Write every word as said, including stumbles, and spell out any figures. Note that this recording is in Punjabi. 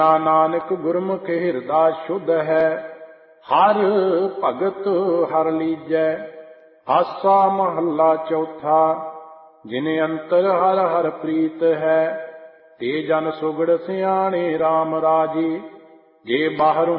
ਨਾਨਕ ਗੁਰਮੁਖ ਹਿਰਦਾ ਸ਼ੁੱਧ ਹੈ, ਹਰ ਭਗਤ ਹਰ ਲੀਜੈ। ਆਸਾ ਮਹੱਲਾ ਚੌਥਾ। ਜਿਨ ਅੰਤਰ ਹਰ ਹਰ ਪ੍ਰੀਤ ਹੈ, ਤੇ ਜਨ ਸੁਗੜ ਸਿਆਣੇ RAM ਰਾਜੀ। ਜੇ ਬਾਹਰੋਂ